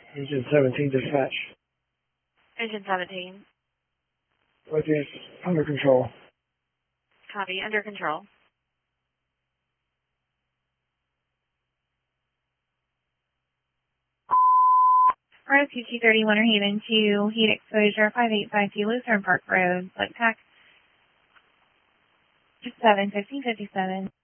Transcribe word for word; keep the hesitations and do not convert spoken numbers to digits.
Engine seventeen dispatch. Engine seventeen. Northeast, under control. Copy, under control. R S Q two thirty, Winter Haven to heat exposure five eight five two Lutheran Park Road, Lake Tac seven fifteen fifty-seven.